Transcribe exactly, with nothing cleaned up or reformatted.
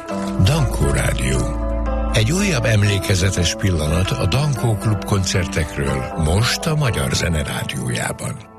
Dankó Rádió. Egy újabb emlékezetes pillanat a Dankó Klub koncertekről most a Magyar Zene Rádiójában.